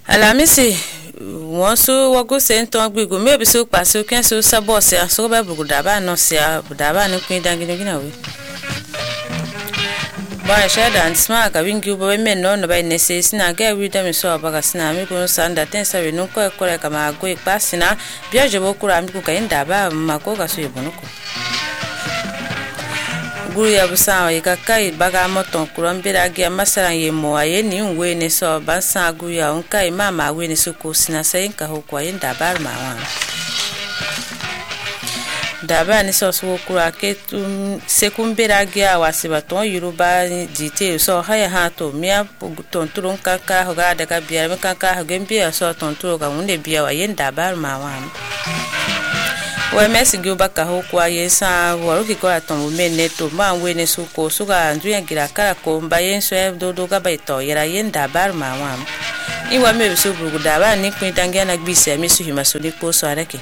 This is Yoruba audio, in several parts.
Alamisi wonso wago sento agbigo mebi so paso kenso sabose aso ba bugudaba no sia budaba no kwin dangino ginawe ba shada ansma ka wingi bo men no ba nese sina ga wi da mi so ba sina mi ko sanda ten sabe no ko ko kama go pasina bia jebo kura mi ko kainda ba mako ga so yebonuko guru ya busawa ikakai baga moton kurambira gia masara yemo ayeni unwe ne so bansa guru ya unkai mama we ne suko sina sayinka hokwa yinda bar mawa daba ni so so kura ketum sekumbira gia wasibaton yuruba dite so haya hato mia tonturun kaka hoga daga biya me kaka hagembia so tonturo ga unde biya wa yinda bar mawa we mesi gyoba ka hokwa yesa waruki ko atom mene to ma we ne suko suga nduya gira kara ko mbayen so dodo ga baito yera yenda bar ma wam iwa me bisu bugu daba ni kwin tangia na gbise mi su hima so de ko so areke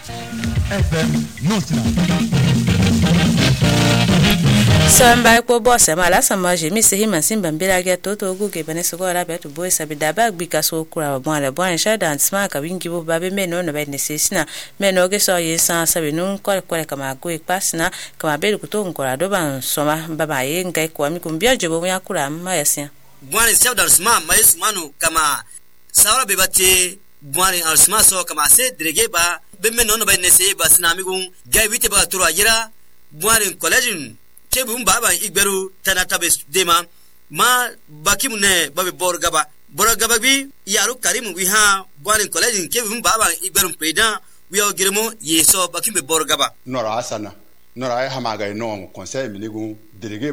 Samba ko bossa mala sama je mi se hima simba mbira ga toto guge bane so gora be to boy sabi daba gbika so kura bo ala bon shada ansma ka wingi bo babe meno no be nesesina meno ge so yesa sabi nun ko kama go ipasina kama be ko to ngora do ban soma baba ye ngai ko mi kumbia je bo ya kura ma yasia bwana shada ansma mais manu kama sawra be bate bwana ansma so kama se drege ba be meno no be nese ba sina mi gun gai wite ba turo ajira bwana college Kebum baba igberu tanata bes dema ma bakimune babe borgaba bi yaru karim wi ha bwan college kebum baba igberu peda wi ogiremo yeso bakimbe borgaba nora asana nora hamaga no conseil miligu délégué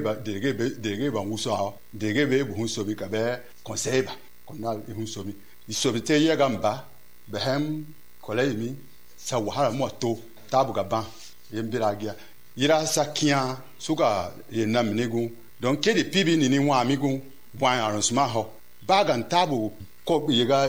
ba nguso délégué be bu so bi ka be conseil ba kona bu so bi isobite ye gamba behem college mi sa wahala moto tabu gaban yembiragia ira sakia suka yena minigu donc ke de pibi ni wa amigu bwan arrangement ho bagan tabu ko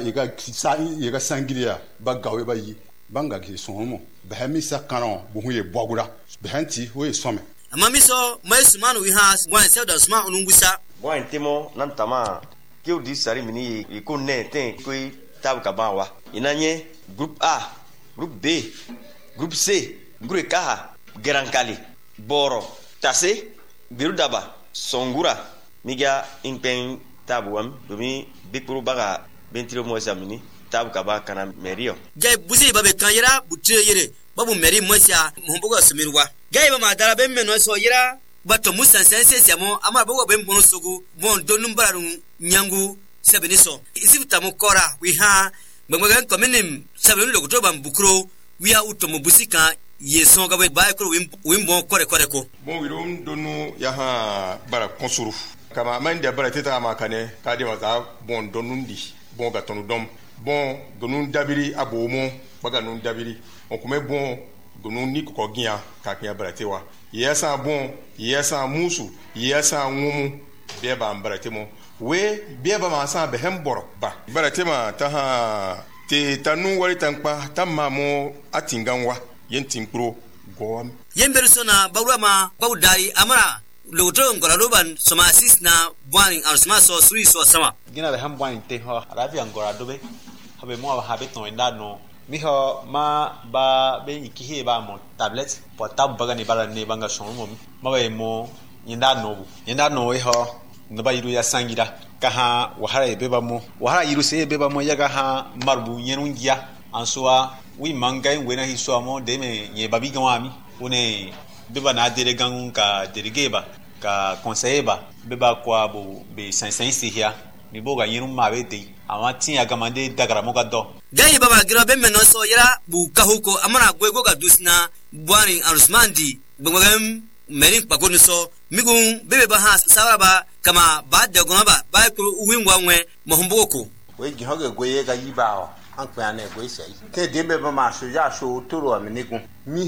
yega sangilia bagawe bayi banga ki somo behemi sakaron buhuye bogura behanti we some amamiso maisumanu wi has bwan selda sma onungusa bwan temo nantama ke odi sari mini ko ne ten ko tabu kabawa inanye groupe A groupe B groupe C groupe K Gerankali, Boro, Tase, Birudaba, Songura, Miga, Impen, Tabuam, Domi, Bikuru Baga, Bentiro Moisamini, Tabu Kaba, Kana Merio. Jay Buzi Babe Kayera, Butre, Babu Meri Moisia, Momboga Sumirwa. Gay Madara Bemeno Soyera, but Musan Sensamo, Amaboga Bembono Sogu, Bon Donumbarum, Nyangu, Sabiniso. Is it Tamokora, we ha, Bamagan Cominim, Sabin Logotoban Bukro, we are Utomobusika. Yeson ga ba ko wimbo kore ko bon wirum donu ya ha bara konsuru kama mande bara teta ma kane ka de waza bon donundi bon ga tonu dom bon donun dabiri abomo baga nun dabiri on kuma bon donun ni ko giya ka kiya bara tewa yesa bon yesa musu yesa ngumu be ba bara temo we be ba ma sa be hemboro ba bara tema ta ha te tanu wari tankpa tamma mo atinganwa yentin pro goam yemberu sona bawrama bawdai amara loto ngora roban soma asisna bwani arsma so sui so sama gina be ham bwani te ho arabi ngora dobe habe mo habe ton ndano mi ho ma ba be ikihe ba mo tablet portable baga ni bala ne banga son mo ma mo ndano we ho no ba yiru ya sangira ka ha wahara be ba mo wahara yiru se be ba mo yaga ha marbu yenungia ansoa wi mangai wena hiswamo de me ye babi gawami une beba na dere gangun ka delegeba ka conseiller beba kwa bo be sansansi hia mi boga yinu mabe de amati agamande dagara moga do gai baba gira be meno so yira bu kahuko amana gwego ga dusna bwani arusmandi bangam merin pakoni so migun bebe ba ha sawaba kama ba de goma ba ko uwinwa nwe mohumboko we gihoge gweye ga yibao ankpe ane go sei ke dembe ba ma so ya so toro aminigun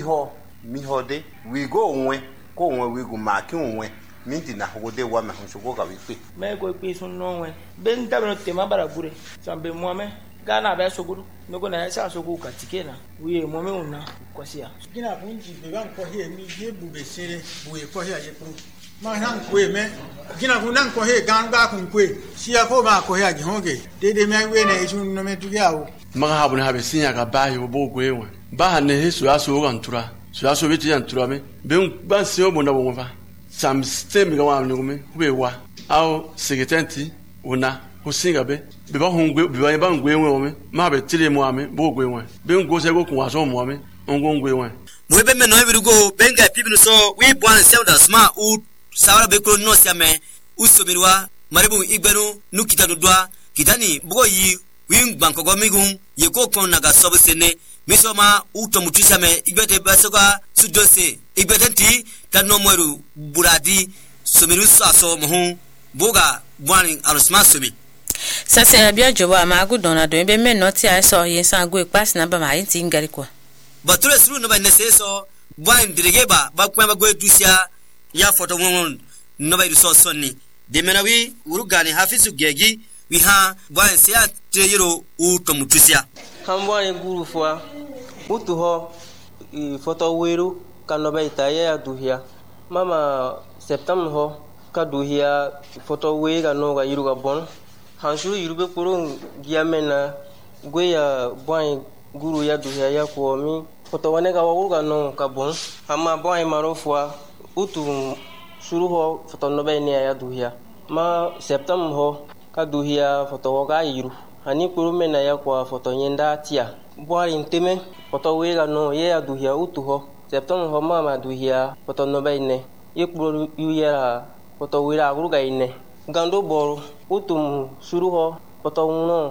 miho de we go onwe ko onwe we go ma ki onwe minti na ho de wa ma so go ga we pe me go pe so no onwe ben da no tema bara gure sambe mo me gana ba so guru me go na sa so go ka tikena we mo me una ko sia gina bunji be ban ko he mi ye bu be sere bu e ko he aye pro ma nan kwe me gina ku nan ko he ganga kun kwe siya ko ba ko he agi honge de me we ne isu no me tugiawo maga habune habe sinya ka ba yo bo gwewe ba ne he so aso ga ntura so aso biti ya ntura me be ba se o bona bo fa sam stem ga wa nyume we wa aw sekretenti una ko singa be ba hongwe be ba ngwewe o me ma be tire mo ame bo gwewe be ngo se go kun aso mo ame ngo ngwewe mo be me no birugo benga pibinu so we bwan sewda sma u sawara be ko no siame u sobirwa maribu igbenu nukita dodwa kitani bugo yi wing banko gomigun ye ko kon naga sobsene misoma uto mutisame igbete basoga sudose igbetenti tanno moru buradi somiru saso mohun boga bwan arusma somi sase bia jowa magu dona do be men not ya so yin sangu pass na ba ma yin ngari kwa bature suru no ba nese so bwan dirigeba ba kwa ba go dusia ya foto won no ba so sonni de menawi urugani hafizu gegi wi ha bwan se ya treyero uto mutusia hambwa nguru fwa utu ho foto weru kanoba itaya ya duhia mama septem ho ka duhia foto we ga no ga yiruga bon hanshuru yirube kuro giamena gweya bwan guru ya duhia ya ko mi foto wane ga wuga no ka bon ama bwan marofwa utu suru ho foto no be ne ya duhia ma septem ho ka duhia foto ga yiru hani kuro mena ya kwa foto nyenda tia bwari nteme foto wega no ye ya duhia utu ho septem ho mama duhia foto no be ne ye kuro yu ya foto wira guru ga ine gando boru utum suru ho foto no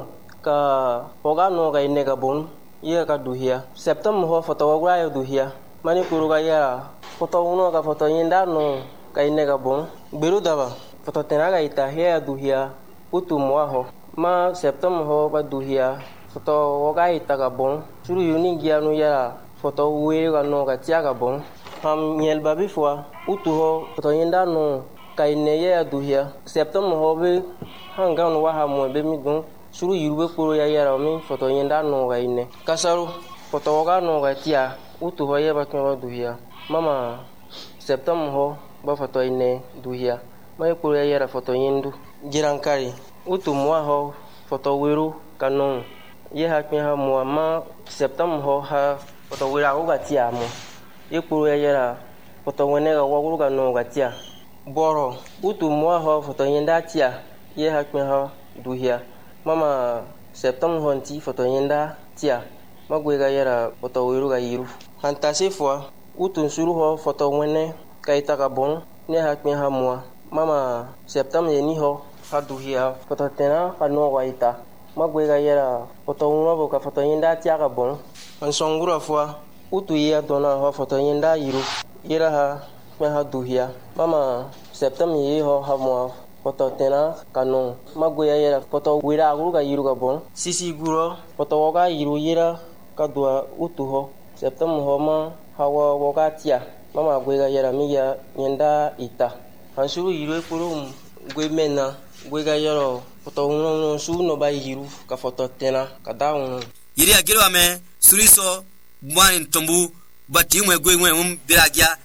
ka hoga no ga ine ga bon ye ka duhia septem ho foto wa ya duhia mani kuro ga ya foto no ka foto nyenda no ka ine ga bon beru daba foto tena ga ita he ya duhia utum wa ho ma septem ho ba duhia foto woga ita ga bon suru yuni gia no ya foto we ga no ga tia ga bon ham nyel ba bi fwa utu ho foto yenda no kai ne ya duhia septem ho be hanga no wa ha mo be mi gun suru yurube kuro ya ya mi foto yenda no ga ine kasaru foto woga no ga tia utu ho ya ba ko duhia mama septem ho ba foto ine duhia mai kuro ya ya foto yendu jirankari utu mwa ho foto weru kanon ye ha kwen ha mwa ma septem ho ha foto wera go gatia mo ye kuru ya yera foto wene ga waguru ga no gatia boro utu mwa ho foto yenda tia ye ha kwen ha duhia mama septem ho nti foto yenda tia magwe ga yera foto weru ga yiru hanta sefwa utu suru ho foto wene kaita ga bon ne ha kwen ha mwa mama septem ye ni ho ha duhia foto tena ka no waita magwe ga yera foto uno ka foto yenda tia ga bon an songura fwa utu ya dona ho foto yenda yiru yera ha me ha duhia mama septem ye ho ha mo foto tena ka no magwe ga yera foto wira guru ga yiru ga bon sisi guro foto ga yiru yera ka dua utu ho septem ho ma ha wa ga tia mama gwe ga yera mi ya yenda ita an suru yiru kurum gwe mena gwega yoro foto no su no ba yiru ka foto tena ka daun yiri agiro ame suriso bwan tombu bati mwe gwe biragia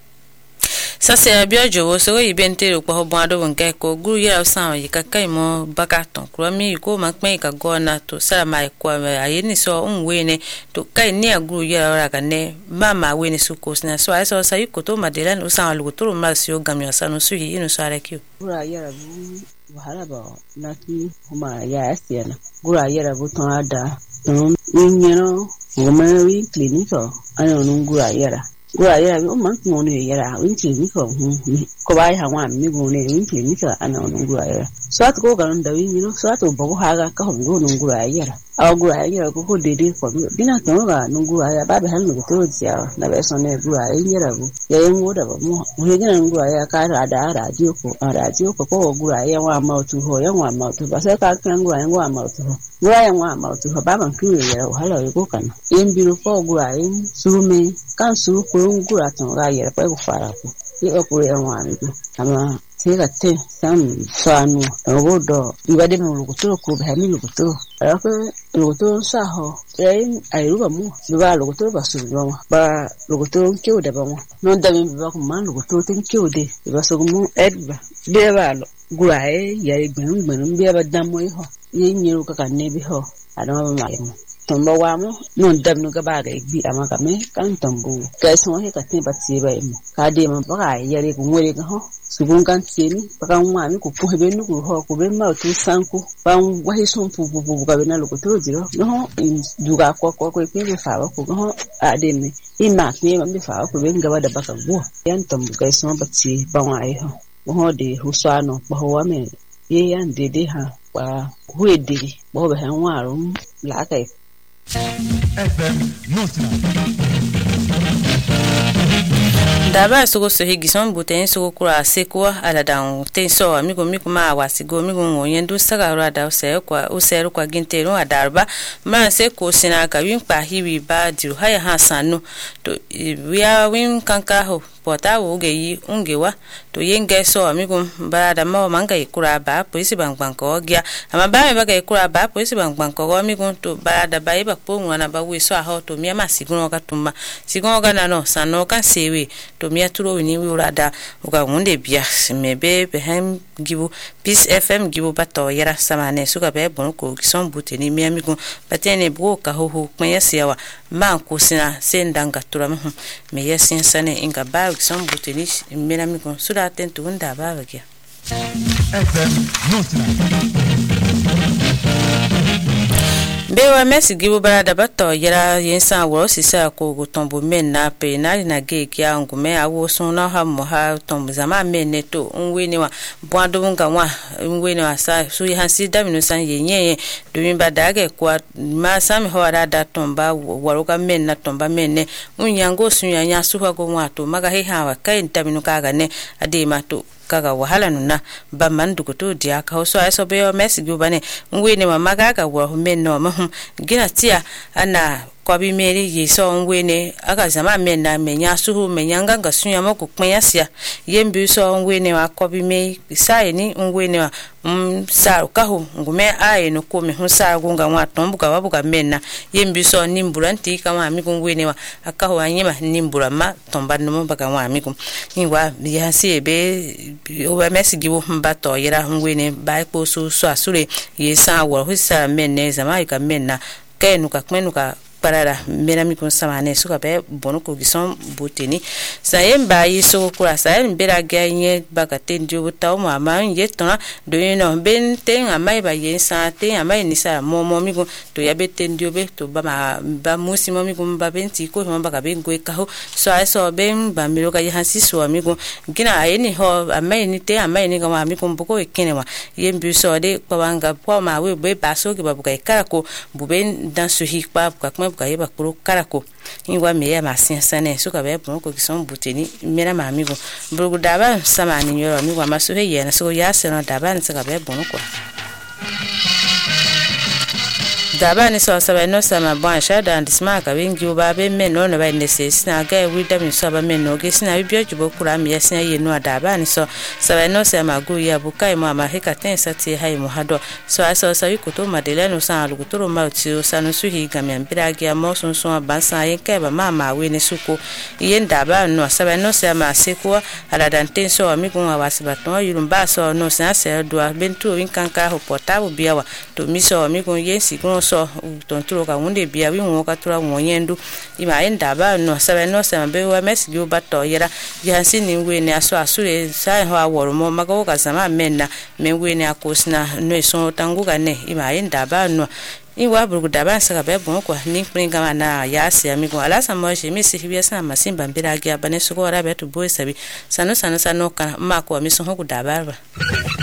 sase bia jowo so ibente ko ho bwan do wonke ko guru ya san yi ka kai mo bakaton kro mi ko ma pin ka go na to sara mai ko ayeni so unwe ne to kai ne guru ya ra ka ne mama we ne su ko sna so ai so sai ko to madela no san alu to ma si o gamyo sanu su yi no sara ki gura ya ra bu wahala ba na ki homa ya asiana gura ya ra bu ton ada ton nyero ngoma wi clinico ano ngura ya ra gura ya ra o ma ko ne ya ra wi clinico ko ba ya wa mi go ne wi clinico ano ngura ya so at go ga nda wi nyero so at bo ha ga ka ho go ngura ya ra aw gura ya ra ko dede ko dina ton ga ngura ya ba ba han no to tia na be so ne gura ya ra bu ya ngo da ba mo he ga ngura ya ka ra da radio ko gura ya wa ma tu ho ya wa ma tu ba se ka kan gura ya wa ma tu ho gura ya wa ma tu ho ba ban ku ya ho hala ko kan yin biru ko gura yin sume kan su ko gura ton ga ya pa ko fara ko ye ko ya wa ni ama sega te sam sanu obodo ibade mu luguturo ku bahami luguturo arako luguturo saho ayuba mu biba luguturo basubirwa ba luguturo nkyude bamwe no ndabe biba ku man luguturo nkyude basogumu edba beba gurae yari gbenu beba damo iho yenyiru kaka nebi ho adama ba tombo wamo no dabnu gabaga bi amaka me kan tombo kaso he ka temba tiba imo kade ma baka yare ku ngore ho sugun kan tseni baka nwa mi ku pu hebe nu ku ho ku be ma tu sanku ban wahi son pu ga be na lo ko to jiro no duga ko ke fa ko ho ade me ina me ma be fa ko be ngaba da baka go yan tombo kaso ba ti ba wa ai ho de husano ba ho wa me ye yan de ha ba huede bo be han wa rum la kai FM Notna daba sogo so higi son buten sogo kura sekwa ala dan tenso amigo ma wasigo migo nyendu sagara da se kwa useru kwa gintero adarba ma se ko sina ka win pa hiwi ba diru haya hasanu to wiya win kanka ho pota wo geyi ungewa to yenge so amigo ba da ma manga ikura ba polisi bangban ko gya ama ba me ba ga ikura ba polisi bangban ko amigo to ba da ba iba po ngwana ba we so aho to miya masigo ka tumba sigo ga na no sano kan sewe to miya turo ni wi urada uga ngunde bia mebe behem gibu Peace FM gibu bato yara samane suka be bon ko kison buteni miya migo batene bwo ka ho kwenya siawa ma ko sina sendanga turama me yesin sane inga ba kison buteni miya migo suda tentu unda ba bagia FM Notna bewa mesi gibu barada bato yara yensa wo sisa ko gutombo menna pe na ge kya ngume awo sona ha moha tombo zama menne to unweni wa bwando bunga wa unweni wa sa su hansi damino san yenye domin badage kwa ma sami ho arada tomba waruka menna tomba menne unyango sunya su ha go wato maga he hawa kai damino kaga ne adema to kaga wahala nuna ba mandugo to dia ka so aso be mesi gubane ngwene mamaga ga wa menno mahum gina tia ana kwabi meri yeso ngwene aga zama menna menya suhu menyanga ga sunya mako kmeyasia yembi so ngwene wa kwabi me sai ni ngwene wa sa kahu ngume aye no ko me hunsa gunga wa tombuka wabuka menna yembi so nimburanti kama amigo ngwene wa akahu anyima nimbura ma tomba no mbaka wa amigo ngwa yasi ebe oba mesi gibu mbato yera ngwene ba ko so asure yesa wa husa menne zama ka menna kenuka kmenuka parara mera mi konsamane suka be bonuko gison boteni sayemba yiso kura sayem bera ganye bagate ndio taw mama yetona do yeno ben ten amai ba yensa ten amai ni sa momo mi go to ya bete ndio be to ba musi mo mi go ba benti ko mo baga be ngwe ka ho so aso ben ba mi roga yansi so mi go gina ayeni ho amai ni te amai ni go ma mi ko boko ekenwa yembi so de kwanga po ma we be baso ke babuka ikarako buben dan su hikpa ka kayeba kuro karako ingwa meya masinsane suka be bon ko kison buteni mera mamigo burgu daba samani nyoro amigwa masuhe yena so yasena daba nsaka be bon ko daba ni so sabe no sama bon shada ndisma ka bengi ubabe meno no ba nesesina ga wida mi so ba meno ge sina bibyo jubo kura mi yasina yenu daba ni so sabe no sama gu ya bukai mama heka tensa ti hai muhado so aso sawi kuto madele no sa lugutoro mauti o sanu suhi gamya mbiragi ya mosun so bansa yenka ba mama we ne suko yen daba no sabe no sama seko ala danten so amigo wa wasibaton yurumba so no sa se do bentu winkanka ho portable biawa to mi so amigo yensi gon so tonturo ka wonde bia wi won ka tura won yendu ima enda ba no sabe no sama be wa mesi yo bato yera yansi ni we ne aso asure sai ho aworo mo mago ka sama menna me we ne akosna no so tangu ka ne ima enda ba no iwa burgu daba saka be bon ko ni pringa na ya si amigo ala samo je mi si hibia sana masimba mbira gi abane suko ra betu boy sabi sano kana ma ko mi so ho ku daba